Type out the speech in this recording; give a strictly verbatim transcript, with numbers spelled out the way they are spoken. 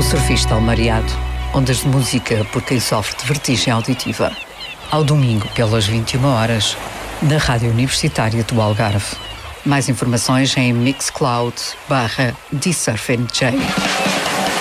Surfista Almariado, ondas de música por quem sofre de vertigem auditiva. Ao domingo, pelas vinte e uma horas, na Rádio Universitária do Algarve. Mais informações em Mixcloud barra The Surfing J.